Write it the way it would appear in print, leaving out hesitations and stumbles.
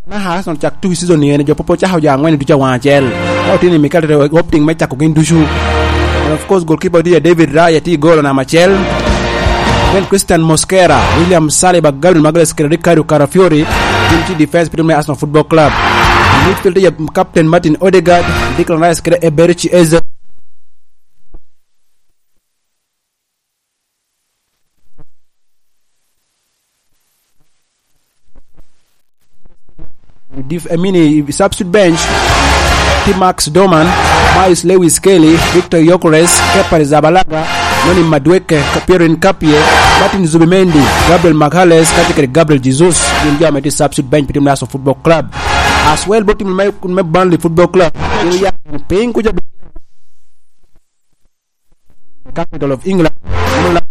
na ha son chak tu season ni ne jo popo cha haw yang wen du cha wa chel au tini Mikel opting mai chak ko gin du shu. And of course goalkeeper dia David Raya ti goal na Machel. Then Christian Mosquera, William Saliba, Gabriel Magalhaes, Ricardo Carafiori, Team defense Premier Arsenal Football Club. Midfield dia Captain Martin Odegaard, Declan Rice, Eberichi Eze. Mini substitute bench, T-Max Doman, Miles Lewis Kelly, Victor Gyökeres, Kepa Arrizabalaga, Noni Madueke, Pierre Nkapie, Martin Zubimendi, Gabriel Magalhaes, Gabriel Jesus, India made substitute bench Premier Arsenal Football Club. As well, but in my Burnley Football Club, paying capital of England.